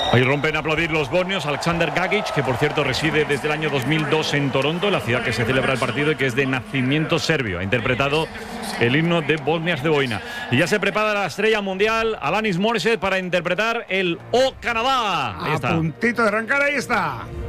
Hoy rompen a aplaudir los bosnios. Aleksandar Gagic, que por cierto reside desde el año 2002 en Toronto, la ciudad que se celebra el partido y que es de nacimiento serbio. Ha interpretado el himno de Bosnia-Herzegovina. Y ya se prepara la estrella mundial, Alanis Morissette, para interpretar el O Canadá. Ahí está. A puntito de arrancar, ahí está.